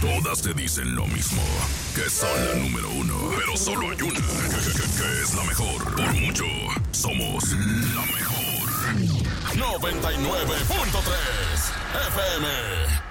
Todas te dicen lo mismo, que son la número uno. Pero solo hay una, que es la mejor. Por mucho, somos la mejor. 99.3 FM.